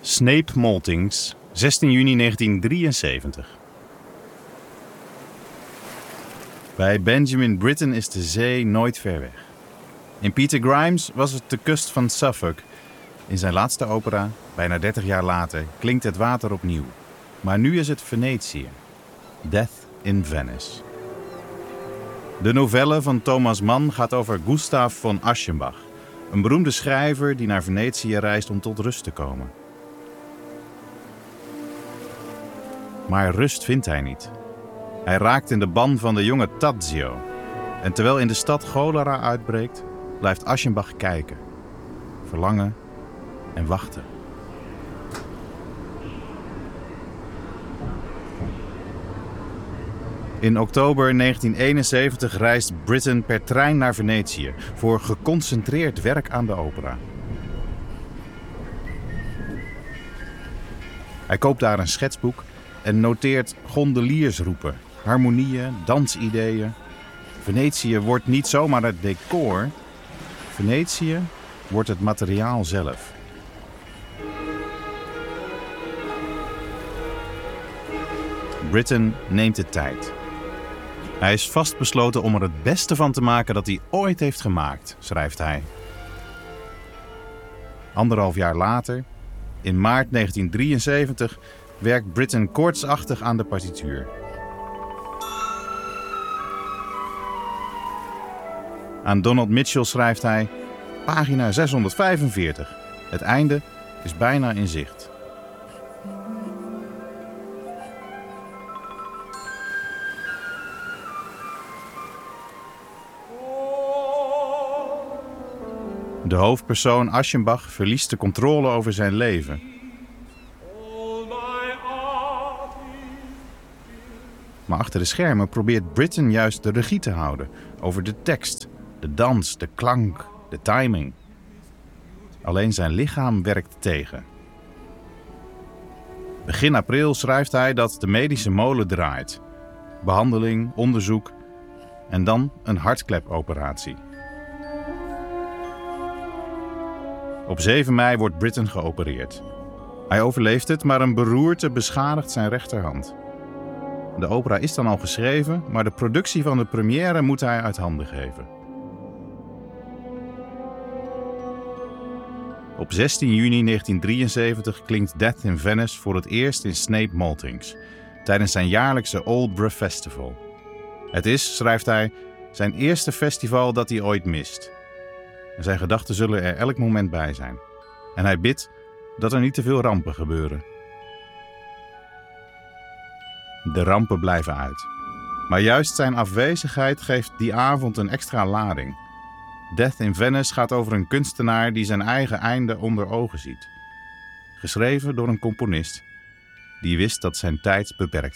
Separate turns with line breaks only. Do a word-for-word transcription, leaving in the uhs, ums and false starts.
Snape Maltings, zestien juni negentien drieënzeventig. Bij Benjamin Britten is de zee nooit ver weg. In Peter Grimes was het de kust van Suffolk. In zijn laatste opera, bijna dertig jaar later, klinkt het water opnieuw. Maar nu is het Venetië. Death in Venice. De novelle van Thomas Mann gaat over Gustav von Aschenbach, een beroemde schrijver die naar Venetië reist om tot rust te komen. Maar rust vindt hij niet. Hij raakt in de ban van de jonge Tadzio. En terwijl in de stad cholera uitbreekt, blijft Aschenbach kijken, verlangen en wachten. In oktober negentien eenenzeventig reist Britten per trein naar Venetië voor geconcentreerd werk aan de opera. Hij koopt daar een schetsboek en noteert gondoliersroepen, harmonieën, dansideeën. Venetië wordt niet zomaar het decor. Venetië wordt het materiaal zelf. Britten neemt de tijd. Hij is vastbesloten om er het beste van te maken dat hij ooit heeft gemaakt, schrijft hij. Anderhalf jaar later, in maart negentien drieënzeventig, werkt Britten koortsachtig aan de partituur. Aan Donald Mitchell schrijft hij: pagina zeshonderdvijfenveertig. Het einde is bijna in zicht. De hoofdpersoon Aschenbach verliest de controle over zijn leven. Maar achter de schermen probeert Britten juist de regie te houden over de tekst, de dans, de klank, de timing. Alleen zijn lichaam werkt tegen. Begin april schrijft hij dat de medische molen draait. Behandeling, onderzoek en dan een hartklepoperatie. Op zeven mei wordt Britten geopereerd. Hij overleeft het, maar een beroerte beschadigt zijn rechterhand. De opera is dan al geschreven, maar de productie van de première moet hij uit handen geven. Op zestien juni negentien drieënzeventig klinkt Death in Venice voor het eerst in Snape Maltings, tijdens zijn jaarlijkse Aldborough Festival. Het is, schrijft hij, zijn eerste festival dat hij ooit mist. En zijn gedachten zullen er elk moment bij zijn. En hij bidt dat er niet te veel rampen gebeuren. De rampen blijven uit. Maar juist zijn afwezigheid geeft die avond een extra lading. Death in Venice gaat over een kunstenaar die zijn eigen einde onder ogen ziet. Geschreven door een componist die wist dat zijn tijd beperkt was.